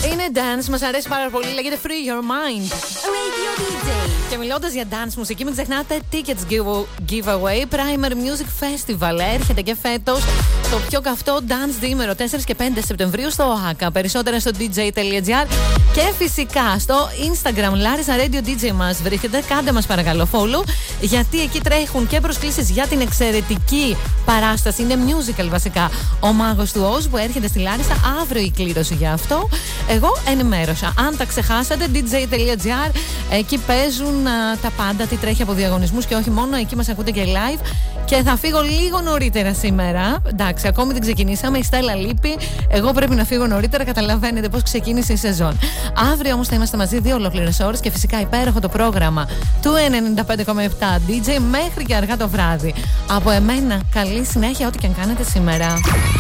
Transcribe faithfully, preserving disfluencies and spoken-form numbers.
Είναι dance, μας αρέσει πάρα πολύ. Λέγεται Free Your Mind. Radio ντι τζέι. Και μιλώντας για dance μουσική, μην ξεχνάτε Tickets Giveaway Primer Music Festival. Έρχεται και φέτος το πιο καυτό dance διήμερο τέσσερα και πέντε Σεπτεμβρίου στο ΟΑΚΑ. Περισσότερα στο ντι τζέι τελεία τζι άρ και φυσικά στο Instagram Larissa Radio ντι τζέι μας βρίσκεται. Κάντε μας παρακαλώ follow, γιατί εκεί τρέχουν και προσκλήσεις για την εξαιρετική παράσταση. Είναι musical βασικά. Ο Μάγος του Οζ που έρχεται στη Λάρισα. Αύριο η κλήρωση για αυτό. Εγώ ενημέρωσα. Αν τα ξεχάσατε, ντι τζέι τελεία τζι άρ. Εκεί παίζουν α, τα πάντα, τι τρέχει από διαγωνισμούς και όχι μόνο. Εκεί μας ακούτε και live. Και θα φύγω λίγο νωρίτερα σήμερα. Εντάξει, ακόμη δεν ξεκινήσαμε. Η Στέλλα λείπει. Εγώ πρέπει να φύγω νωρίτερα. Καταλαβαίνετε πώς ξεκίνησε η σεζόν. Αύριο όμως θα είμαστε μαζί δύο ολόκληρες ώρες και φυσικά υπέροχο το πρόγραμμα του ενενήντα πέντε κόμμα επτά ντι τζέι μέχρι και αργά το βράδυ. Από εμένα, καλή συνέχεια ό,τι και αν κάνετε σήμερα.